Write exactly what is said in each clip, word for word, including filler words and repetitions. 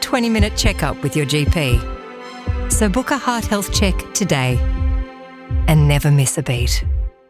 twenty-minute checkup with your G P. So book a heart health check today and never miss a beat.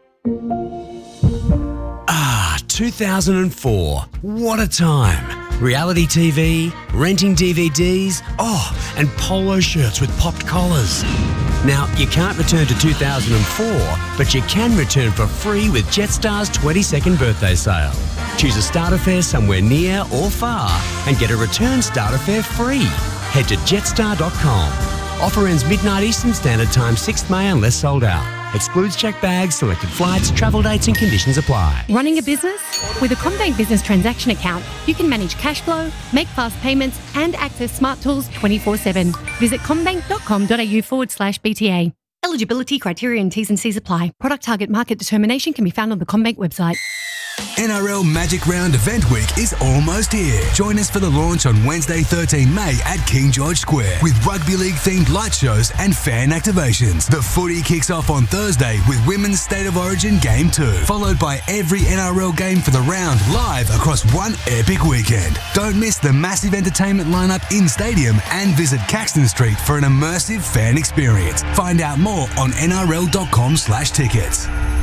Ah, two thousand four. What a time. Reality T V, renting D V Ds, oh, and polo shirts with popped collars. Now, you can't return to two thousand four, but you can return for free with Jetstar's twenty-second birthday sale. Choose a starter fare somewhere near or far and get a return starter fare free. Head to jetstar dot com. Offer ends midnight Eastern Standard Time, sixth May unless sold out. Excludes checked bags, selected flights, travel dates and conditions apply. Running a business? With a CommBank Business Transaction Account, you can manage cash flow, make fast payments and access smart tools twenty-four seven. Visit commbank dot com dot a u forward slash B T A. Eligibility, criteria and T's and C's apply. Product target market determination can be found on the CommBank website. N R L Magic Round Event Week is almost here. Join us for the launch on Wednesday, thirteenth May at King George Square with rugby league themed light shows and fan activations. The footy kicks off on Thursday with Women's State of Origin Game two, followed by every N R L game for the round live across one epic weekend. Don't miss the massive entertainment lineup in stadium and visit Caxton Street for an immersive fan experience. Find out more on N R L dot com slash tickets.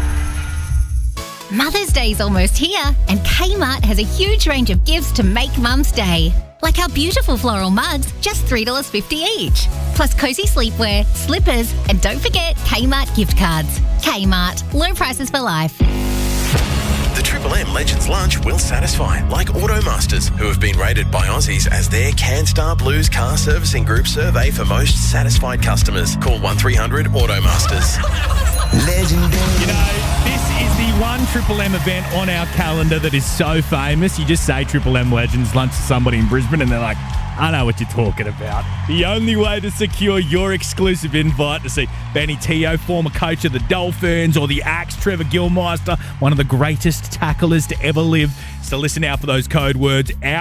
Mother's Day's almost here, and Kmart has a huge range of gifts to make Mum's Day. Like our beautiful floral mugs, just three dollars fifty each. Plus cosy sleepwear, slippers, and don't forget Kmart gift cards. Kmart, low prices for life. The Triple M Legends Lunch will satisfy, like Automasters, who have been rated by Aussies as their CanStar Blues car servicing group survey for most satisfied customers. Call one three hundred Automasters. Legendary. You know, this is the one Triple M event on our calendar that is so famous. You just say Triple M Legends Lunch to somebody in Brisbane and they're like, I know what you're talking about. The only way to secure your exclusive invite to see Benny Teo, former coach of the Dolphins, or the Axe, Trevor Gilmeister, one of the greatest tacklers to ever live. So listen out for those code words.